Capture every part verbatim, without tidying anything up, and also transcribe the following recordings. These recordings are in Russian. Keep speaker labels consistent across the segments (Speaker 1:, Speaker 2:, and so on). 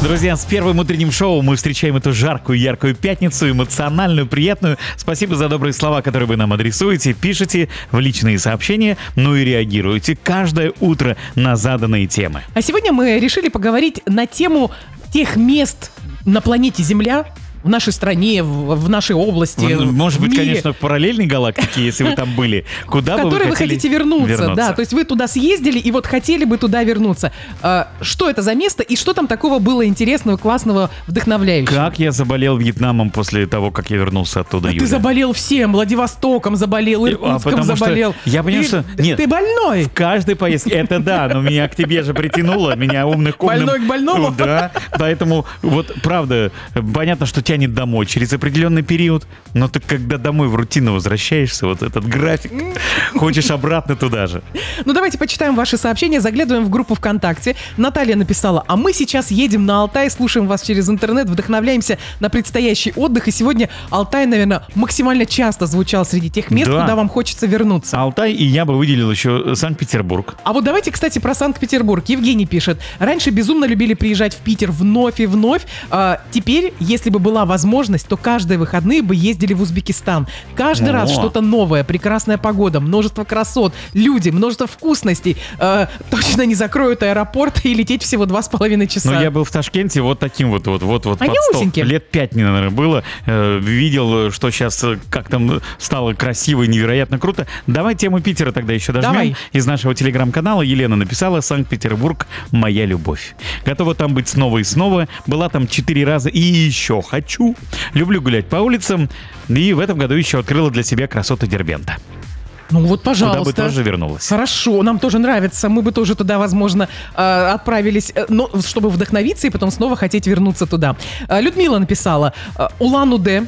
Speaker 1: Друзья, с первым утренним шоу мы встречаем эту жаркую, яркую пятницу, эмоциональную, приятную. Спасибо за добрые слова, которые вы нам адресуете, пишете в личные сообщения, ну и реагируете каждое утро на заданные темы.
Speaker 2: А сегодня мы решили поговорить на тему тех мест на планете Земля, в нашей стране, в, в нашей области,
Speaker 1: Может
Speaker 2: в
Speaker 1: быть,
Speaker 2: мире,
Speaker 1: конечно, в параллельной галактике, если вы там были. Куда бы вы
Speaker 2: которые вы
Speaker 1: хотели
Speaker 2: хотите вернуться,
Speaker 1: вернуться?
Speaker 2: да, то есть вы туда съездили и вот хотели бы туда вернуться. А, что это за место и что там такого было интересного, классного, вдохновляющего?
Speaker 1: Как я заболел Вьетнамом после того, как я вернулся оттуда,
Speaker 2: А
Speaker 1: Юля.
Speaker 2: ты заболел всем, Владивостоком заболел, Иркутском
Speaker 1: А потому что
Speaker 2: заболел.
Speaker 1: я понял,
Speaker 2: ты,
Speaker 1: что- нет.
Speaker 2: ты больной.
Speaker 1: В каждой поездке. Это да, но меня к тебе же притянуло, меня умных к умным.
Speaker 2: Больной к больному?
Speaker 1: Да, поэтому вот правда, понятно, что тянет домой через определенный период, но ты когда домой в рутину возвращаешься, вот этот график, хочешь обратно туда же.
Speaker 2: Ну, давайте почитаем ваши сообщения, заглядываем в группу ВКонтакте. Наталья написала: а мы сейчас едем на Алтай, слушаем вас через интернет, вдохновляемся на предстоящий отдых. И сегодня Алтай, наверное, максимально часто звучал среди тех мест,
Speaker 1: Да.
Speaker 2: куда вам хочется вернуться.
Speaker 1: Алтай, и я бы выделил еще Санкт-Петербург.
Speaker 2: А вот давайте, кстати, про Санкт-Петербург. Евгений пишет: раньше безумно любили приезжать в Питер вновь и вновь. А теперь, если бы была возможность, то каждые выходные бы ездили в Узбекистан. Каждый
Speaker 1: О.
Speaker 2: раз что-то новое, прекрасная погода, множество красот, люди, множество вкусностей. А, точно не закроют аэропорт и лететь всего два с половиной часа.
Speaker 1: Но я был в Ташкенте вот таким вот, вот, вот, вот
Speaker 2: Они
Speaker 1: под стол.
Speaker 2: узенькие.
Speaker 1: Лет пять, наверное, было. Э, видел, что сейчас э, как там стало красиво и невероятно круто. Давай тему Питера тогда еще дожмем.
Speaker 2: Давай.
Speaker 1: Из нашего телеграм-канала Елена написала: Санкт-Петербург — моя любовь. Готова там быть снова и снова. Была там четыре раза и еще хочу. Люблю гулять по улицам. И в этом году еще открыла для себя красоты Дербента.
Speaker 2: Ну вот, пожалуйста.
Speaker 1: Куда бы тоже вернулась.
Speaker 2: Хорошо, нам тоже нравится. Мы бы тоже туда, возможно, э, отправились, э, но чтобы вдохновиться и потом снова хотеть вернуться туда. Э, Людмила написала: э, Улан-Удэ,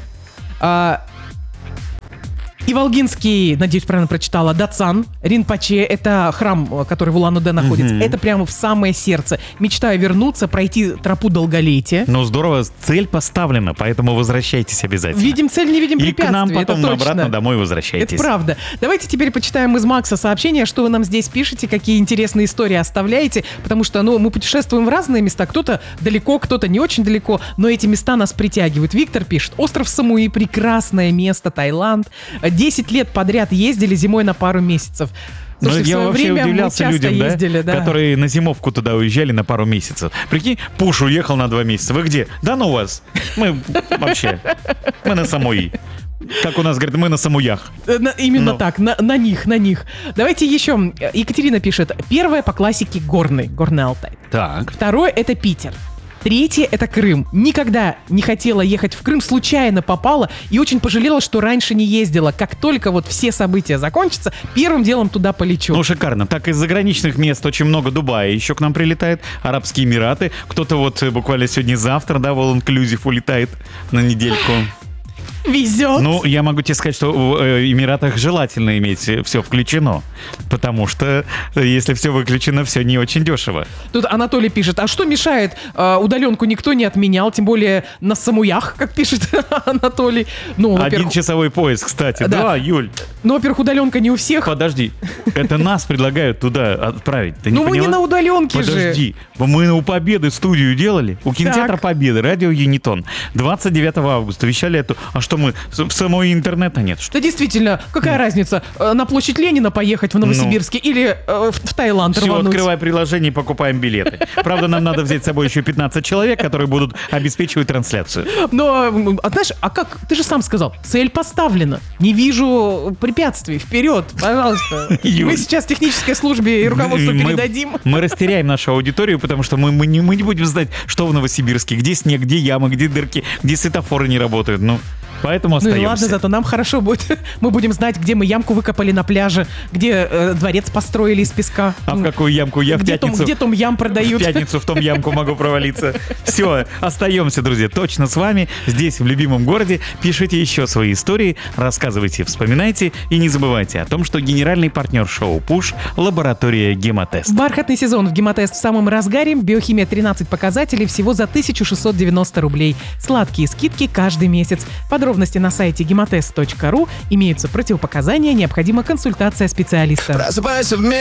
Speaker 2: э, Иволгинский, надеюсь, правильно прочитала, Дацан, Ринпоче, это храм, э, который в Улан-Удэ находится. Это прямо в самое сердце. Мечтаю вернуться, пройти тропу долголетия.
Speaker 1: Ну здорово, цель поставлена, поэтому возвращайтесь обязательно.
Speaker 2: Видим цель, не видим
Speaker 1: И к
Speaker 2: препятствий.
Speaker 1: нам потом
Speaker 2: это точно.
Speaker 1: обратно домой возвращайтесь.
Speaker 2: Это правда. Давайте теперь почитаем из Макса сообщения, что вы нам здесь пишете, какие интересные истории оставляете, потому что, ну, мы путешествуем в разные места, кто-то далеко, кто-то не очень далеко, но эти места нас притягивают. Виктор пишет: остров Самуи, прекрасное место, Таиланд. Десять лет подряд ездили зимой на пару месяцев.
Speaker 1: Ну,
Speaker 2: Слушайте, в
Speaker 1: я
Speaker 2: свое
Speaker 1: вообще
Speaker 2: время мы
Speaker 1: удивлялся
Speaker 2: часто
Speaker 1: людям, да,
Speaker 2: ездили, да.
Speaker 1: которые на зимовку туда уезжали на пару месяцев. Прикинь, Пуш уехал на два месяца. Вы где? Да ну вас. Мы вообще, мы на Самуи. Как у нас говорят, мы на Самуях.
Speaker 2: Э, на- именно
Speaker 1: Ну.
Speaker 2: так, на, на них, на них. Давайте еще. Екатерина пишет: первое по классике горный, горный Алтай.
Speaker 1: Так.
Speaker 2: Второе — это Питер. Третье — это Крым. Никогда не хотела ехать в Крым, случайно попала и очень пожалела, что раньше не ездила. Как только вот все события закончатся, первым делом туда полечу.
Speaker 1: Ну, шикарно. Так, из заграничных мест очень много. Дубая еще к нам прилетает, Арабские Эмираты. Кто-то вот э, буквально сегодня-завтра, да, в All Inclusive улетает на недельку.
Speaker 2: Везет.
Speaker 1: Ну, я могу тебе сказать, что в э, Эмиратах желательно иметь все включено, потому что э, если все выключено, все не очень дешево.
Speaker 2: Тут Анатолий пишет: а что мешает? А, удаленку никто не отменял, тем более на Самуях, как пишет Анатолий. Ну,
Speaker 1: Один
Speaker 2: во-первых,
Speaker 1: часовой поезд, кстати.
Speaker 2: Да.
Speaker 1: Да, Юль,
Speaker 2: ну, во-первых, удаленка не у всех.
Speaker 1: подожди. Это нас предлагают туда отправить. Ты не
Speaker 2: Ну, мы не
Speaker 1: поняла?
Speaker 2: на удаленке же.
Speaker 1: Подожди, мы у Победы студию делали, у кинотеатра
Speaker 2: Так.
Speaker 1: Победы, радио Юнитон. двадцать девятого августа вещали эту. А что мы, с- самого интернета нет, что
Speaker 2: Да действительно, какая разница, э, на площадь Ленина поехать в Новосибирске или э, в, в Таиланд
Speaker 1: Все,
Speaker 2: рвануть?
Speaker 1: открывай приложение и покупаем билеты. Правда, нам надо взять с собой еще пятнадцать человек, которые будут обеспечивать трансляцию.
Speaker 2: Но, м, а знаешь, а как, ты же сам сказал, цель поставлена. Не вижу препятствий, вперед, пожалуйста.
Speaker 1: Юль.
Speaker 2: Мы сейчас технической службе и руководству
Speaker 1: Мы-
Speaker 2: передадим.
Speaker 1: Мы растеряем нашу аудиторию, потому что мы, мы, не, мы не будем знать, что в Новосибирске, где снег, где ямы, где дырки, где светофоры не работают. Ну, поэтому
Speaker 2: Ну
Speaker 1: остаемся.
Speaker 2: и ладно, зато нам хорошо будет. Мы будем знать, где мы ямку выкопали на пляже, где э, дворец построили из песка.
Speaker 1: А в какую ямку я в
Speaker 2: где, том,
Speaker 1: пятницу?
Speaker 2: где том ям
Speaker 1: В
Speaker 2: продают.
Speaker 1: пятницу в том ямку могу провалиться. Все, остаемся, друзья, точно с вами здесь, в любимом городе. Пишите еще свои истории, рассказывайте, вспоминайте и не забывайте о том, что генеральный партнер шоу «Пуш» — лаборатория «Гемотест».
Speaker 2: Бархатный сезон в Гемотест в самом разгаре. Биохимия тринадцать показателей всего за тысяча шестьсот девяносто рублей. Сладкие скидки каждый месяц. Подробности на сайте гемотест точка ру. Имеются противопоказания, необходима консультация специалиста.
Speaker 3: Просыпайся вместе.